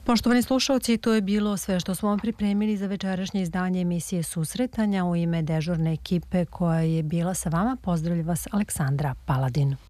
Poštovani slušalci, to je bilo sve što smo vam pripremili za večerašnje izdanje emisije Susretanja. U ime dežurne ekipe koja je bila sa vama, pozdravlja vas Aleksandra Paladin.